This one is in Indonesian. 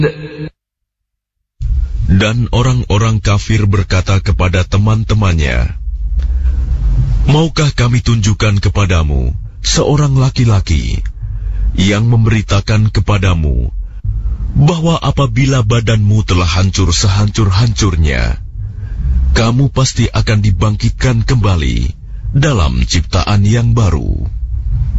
Dan orang-orang kafir berkata kepada teman-temannya, "Maukah kami tunjukkan kepadamu seorang laki-laki yang memberitakan kepadamu bahwa apabila badanmu telah hancur sehancur-hancurnya, kamu pasti akan dibangkitkan kembali dalam ciptaan yang baru."